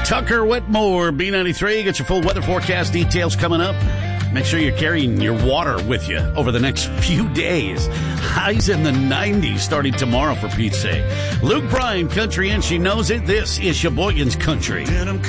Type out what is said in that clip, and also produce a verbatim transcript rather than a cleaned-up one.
Tucker Whitmore, B ninety-three. Get your full weather forecast details coming up. Make sure you're carrying your water with you over the next few days. Highs in the nineties starting tomorrow, for Pete's sake. Luke Bryan, Country and She Knows It. This is Sheboygan's Country.